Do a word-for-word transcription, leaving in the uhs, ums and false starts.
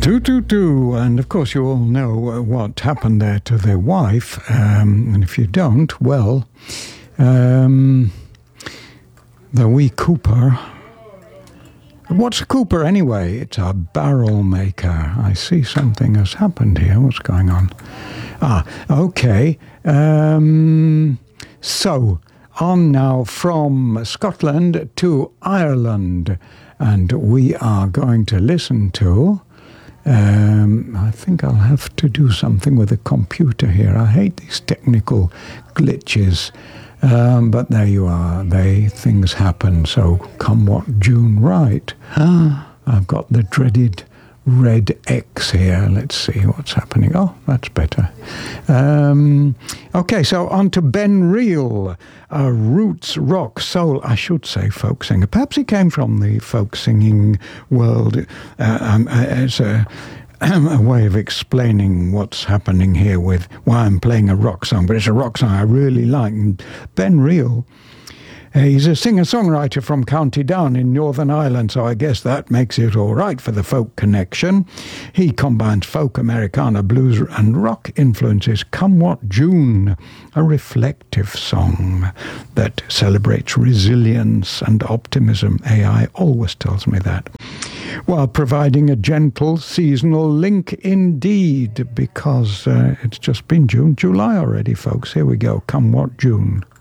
Two, two, two. And of course, you all know what happened there to their wife. Um, and if you don't, well, um, the wee Cooper. What's a Cooper anyway? It's a barrel maker. I see something has happened here. What's going on? Ah, okay. Um, so, on now from Scotland to Ireland. And we are going to listen to... Um, I think I'll have to do something with the computer here. I hate these technical glitches. Um, but there you are. They things happen. So come what June, right? Ah, I've got the dreaded red X here. Let's see what's happening. Oh, that's better. Um, okay, so on to Ben Reel, a roots rock soul, I should say folk singer. Perhaps he came from the folk singing world uh, um, as a... a way of explaining what's happening here with why I'm playing a rock song, but it's a rock song I really like. And Ben Reel, uh, he's a singer-songwriter from County Down in Northern Ireland, so I guess that makes it all right for the folk connection. He combines folk, Americana, blues and rock influences. Come What June, a reflective song that celebrates resilience and optimism. A I always tells me that. While providing a gentle seasonal link indeed, because uh, it's just been June, July already, folks. Here we go. Come What June.